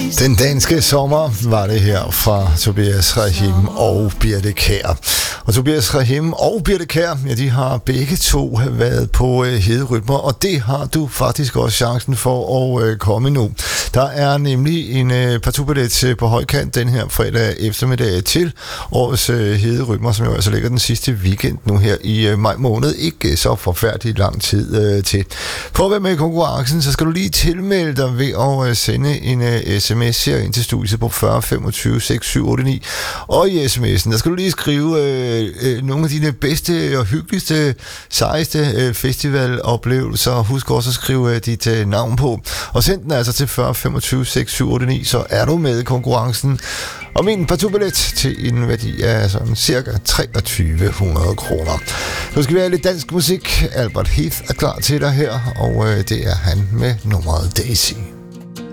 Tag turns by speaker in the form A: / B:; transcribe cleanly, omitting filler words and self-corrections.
A: Den danske sommer var det her fra Tobias Rahim og Birthe Kjær. Og Tobias Rahim og Birthe Kjær, ja, de har begge to været på Hederytmer, og det har du faktisk også chancen for at komme nu. Der er nemlig en partout-billet på højkant den her fredag eftermiddag til årets Hederytmer, som jo altså ligger den sidste weekend nu her i maj måned. Ikke så forfærdeligt lang tid til. For at være med i konkurrencen, så skal du lige tilmelde dig ved at sende en sms her ind til studiet på 40 25 6789. Og i sms'en, der skal du lige skrive nogle af dine bedste og hyggeligste, sejeste festivaloplevelser. Husk også at skrive dit navn på. Og send den altså til 40 25 6789, så er du med i konkurrencen. Og min partout-billet til en værdi af sådan cirka 2300 kroner. Nu skal vi have lidt dansk musik. Albert Heath er klar til dig her, og det er han med nummeret Daisy.